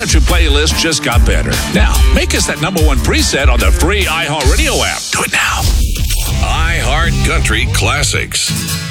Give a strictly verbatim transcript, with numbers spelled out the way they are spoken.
country playlist just got better. Now, make us that number one preset on the free iHeartRadio app. Do it now. iHeart Country Classics.